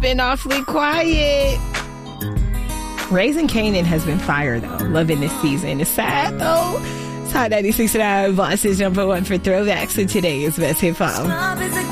been awfully quiet. Raising Kanan has been fire, though. Loving this season. It's sad, though. It's Hot 96.9, Boston's #1 for throwbacks, and today is Best Hip Hop.